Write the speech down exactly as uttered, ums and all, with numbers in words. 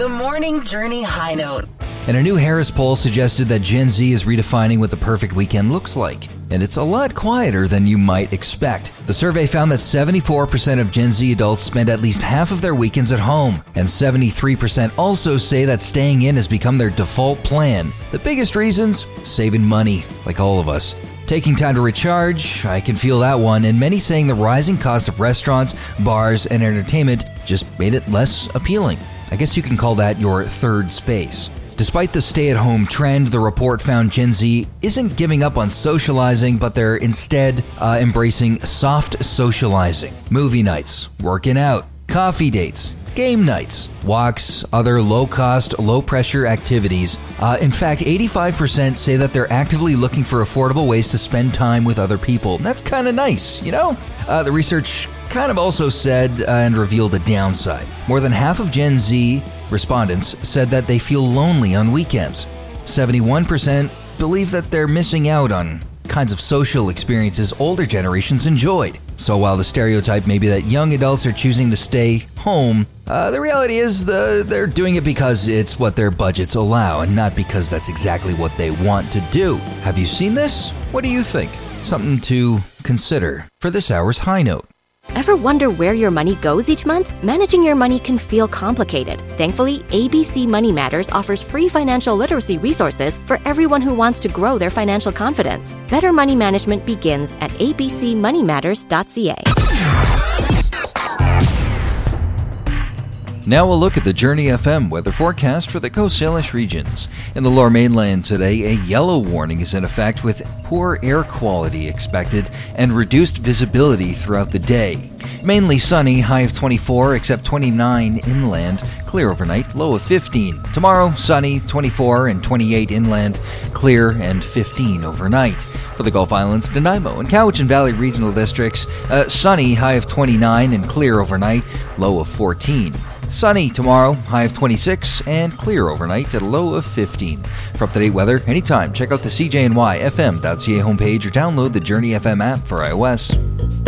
The Morning Journey High Note. And a new Harris poll suggested that Gen Z is redefining what the perfect weekend looks like. And it's a lot quieter than you might expect. The survey found that seventy-four percent of Gen Z adults spend at least half of their weekends at home, and seventy-three percent also say that staying in has become their default plan. The biggest reasons? Saving money, like all of us. Taking time to recharge, I can feel that one, and many saying the rising cost of restaurants, bars, and entertainment just made it less appealing. I guess you can call that your third space. Despite the stay-at-home trend, the report found Gen Z isn't giving up on socializing, but they're instead uh, embracing soft socializing. Movie nights, working out, coffee dates, game nights, walks, other low-cost, low-pressure activities. Uh, in fact, eighty-five percent say that they're actively looking for affordable ways to spend time with other people. That's kind of nice, you know? Uh, the research kind of also said uh, and revealed a downside. More than half of Gen Z respondents said that they feel lonely on weekends. seventy-one percent believe that they're missing out on kinds of social experiences older generations enjoyed. So while the stereotype may be that young adults are choosing to stay home, uh, the reality is the, they're doing it because it's what their budgets allow and not because that's exactly what they want to do. Have you seen this? What do you think? Something to consider for this hour's High Note. Ever wonder where your money goes each month? Managing your money can feel complicated. Thankfully, A B C Money Matters offers free financial literacy resources for everyone who wants to grow their financial confidence. Better money management begins at a b c money matters dot c a. Now we'll look at the Journey F M weather forecast for the Coast Salish regions. In the Lower Mainland today, a yellow warning is in effect with poor air quality expected and reduced visibility throughout the day. Mainly sunny, high of twenty-four, except twenty-nine inland, clear overnight, low of fifteen. Tomorrow, sunny, twenty-four and twenty-eight inland, clear and fifteen overnight. For the Gulf Islands, Nanaimo and Cowichan Valley regional districts, uh, sunny, high of twenty-nine and clear overnight, low of fourteen. Sunny tomorrow, high of twenty-six, and clear overnight at a low of fifteen. For up-to-date weather, anytime, check out the C J N Y F M dot C A homepage or download the Journey F M app for iOS.